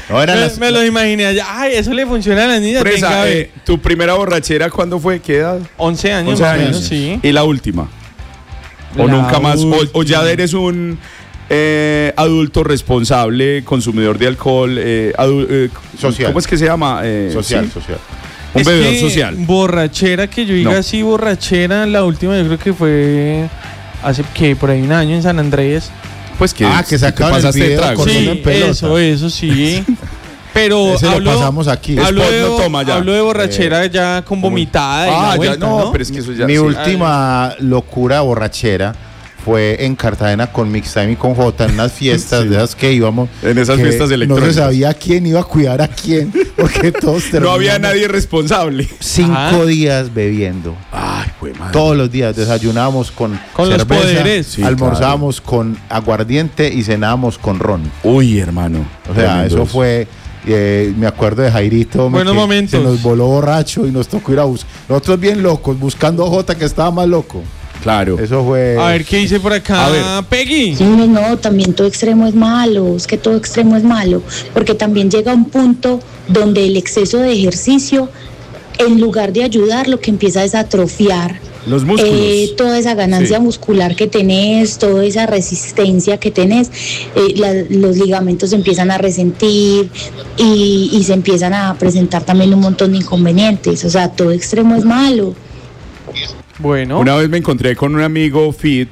No, me lo imaginé allá. Ay, eso le funciona a las niñas. Presa, ¿tu primera borrachera cuándo fue? ¿Qué edad? 11 años 11 más o años. menos, sí. ¿Y la última? ¿O La nunca más? ¿O ya última. eres un adulto responsable, consumidor de alcohol? Social. ¿Cómo es que se llama? Social. Un Es bebedor que social. Borrachera, que yo diga No. así, borrachera, la última yo creo que fue hace que por ahí un año en San Andrés. Pues que que sacaron el pasaste de video trago. corriendo Sí, en pelota. eso sí. Pero Ese lo pasamos aquí. Hablo Spot de, no toma ya. hablo de borrachera ya con vomitada y la Ya vuelta, no, ¿no? pero es que eso ya. Mi sí. última locura borrachera fue en Cartagena con Mixtime y con Jota en unas fiestas de esas que íbamos. En esas que fiestas electrónicas. No se sabía quién iba a cuidar a quién, porque todos No había terminamos nadie responsable. 5 Ajá. días bebiendo. Ay, pues madre. Todos los días desayunábamos con Con los cerveza, poderes. Sí, almorzábamos con aguardiente y cenábamos con ron. Uy, hermano. O sea, Tremendo eso fue, me acuerdo de Jairito, Buenos que momentos. se nos voló borracho y nos tocó ir a buscar. Nosotros bien locos, buscando a Jota que estaba más loco. Claro. Eso fue... A ver, ¿qué dice por acá? A ver. Peggy. Sí, no, también todo extremo es malo, es que todo extremo es malo, porque también llega un punto donde el exceso de ejercicio, en lugar de ayudar, lo que empieza es a atrofiar Los músculos. toda esa ganancia Sí. muscular que tenés, toda esa resistencia que tenés, los ligamentos se empiezan a resentir y se empiezan a presentar también un montón de inconvenientes, o sea, todo extremo es malo. Bueno. Una vez me encontré con un amigo fit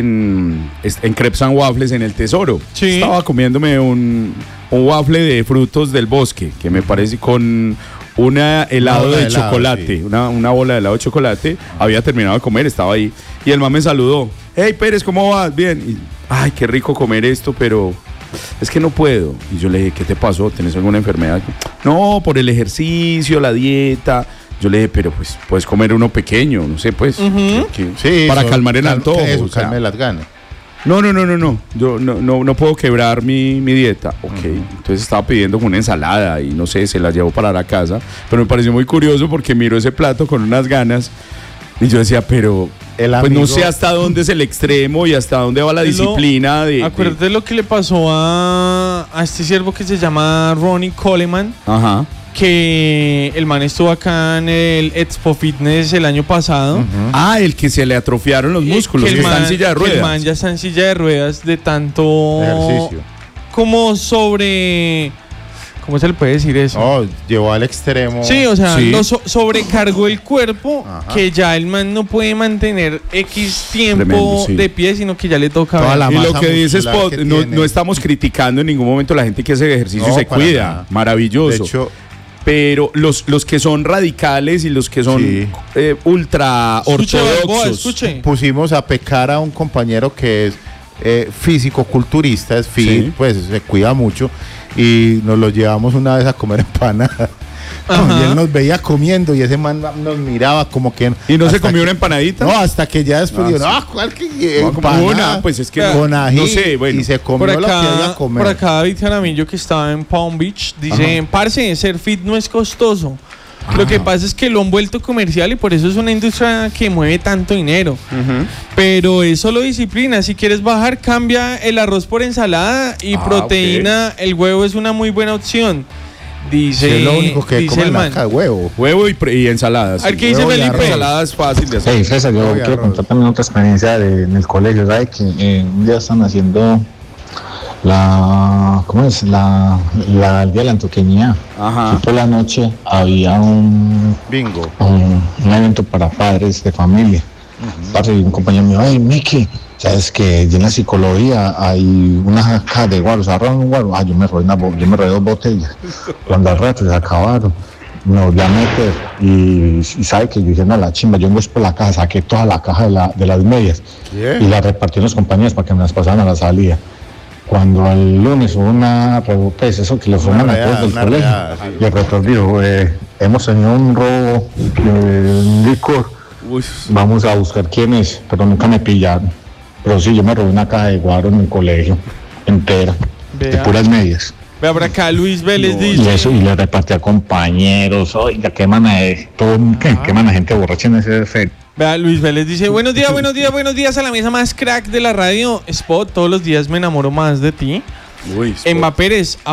en Crepes and Waffles en el Tesoro. Sí. Estaba comiéndome un waffle de frutos del bosque, que me parece con una helado bola de de helado, chocolate, sí. una bola de helado de chocolate. Había terminado de comer, estaba ahí. Y el man me saludó. Hey, Pérez, ¿cómo vas? Bien. Y, ay, qué rico comer esto, pero es que no puedo. Y yo le dije, ¿qué te pasó? ¿Tienes alguna enfermedad? No, por el ejercicio, la dieta. Yo le dije, pero pues puedes comer uno pequeño, no sé, pues. Sí, para eso, calmar el antojo. Eso, o sea. calme las ganas. No. Yo no puedo quebrar mi dieta. Ok. Entonces estaba pidiendo una ensalada y no sé, se la llevo para la casa. Pero me pareció muy curioso porque miro ese plato con unas ganas. Y yo decía, pero El pues no amigo- sé hasta dónde es el extremo y hasta dónde va la disciplina de. Acuérdate lo que le pasó a este siervo que se llama Ronnie Coleman, Ajá. que el man estuvo acá en el Expo Fitness el año pasado. Ah, el que se le atrofiaron los músculos, que el está en man- silla de que el man ruedas. ya está en silla de ruedas de tanto Ejercicio. como sobre, ¿cómo se le puede decir eso? No, llevó al extremo. Sí, o sea, Sí. sobrecargó el cuerpo, Ajá. que ya el man no puede mantener X tiempo Tremendo, sí. de pie, sino que ya le toca Toda ver. la Y lo masa que dice muscular Spot, que no tiene. estamos criticando en ningún momento a la gente que hace ejercicio y No, se para cuida. nada. Maravilloso. De hecho, Pero los que son radicales y los que son Sí. ultra Escuche, Balboa, ortodoxos. escuche. pusimos a pecar a un compañero que es físico-culturista, es fit, Sí. pues se cuida mucho, y nos lo llevamos una vez a comer empanadas. Ajá. Y él nos veía comiendo y ese man nos miraba como que... ¿Y no se hasta comió que- una empanadita? No, hasta que ya después Ah, dijo, sí. no, ¿cuál que No, como empanada? una, pues es que con ají, no sé, bueno. y se comió Por lo que había acá, a comer. por acá David Jaramillo, que estaba en Palm Beach, dice, parce, ser fit no es costoso. Lo que pasa es que lo han vuelto comercial y por eso es una industria que mueve tanto dinero. Pero es solo disciplina. Si quieres bajar, cambia el arroz por ensalada y proteína. El huevo es una muy buena opción. Dice, Sí, es lo único que dice come el la man. vaca, huevo. Huevo y ensaladas. A ver, ¿qué dice Huevo y Felipe? arroz. Ensalada es fácil de hacer. Hey, César, yo Voy a quiero arroz. contar también otra experiencia en el colegio, ¿sabes? Que un día están haciendo ¿cómo es? El día de la antioqueñía. Ajá. Y por la noche había un Bingo. evento para padres de familia. Parce, y un compañero mío, hey, Miki, ¿sabes que en la psicología hay una caja de guaros? ¿Agarraron un guaro? Ah, yo me robé 2 botellas. Cuando al rato se acabaron, me volví a meter y sabe que yo dije, no, la chimba, yo vengo por la caja, saqué toda la caja de las medias y la repartí en los compañeros para que me las pasaran a la salida. Cuando el lunes hubo pues eso que le forman a todos del una colegio, redada, sí. y el rector dijo, hemos tenido un robo de licor, Uy, vamos a buscar quién es, pero nunca me pillaron. Pero sí, yo me robé una caja de guaro en el colegio, entera, de Vea. puras medias. Vea por acá, Luis Vélez Y dice, eso, y le repartí a compañeros, oiga, queman a gente borracha en ese feria. vea, Luis Vélez dice, buenos días a la mesa más crack de la radio. Spot, todos los días me enamoro más de ti. uy, Emma Pérez,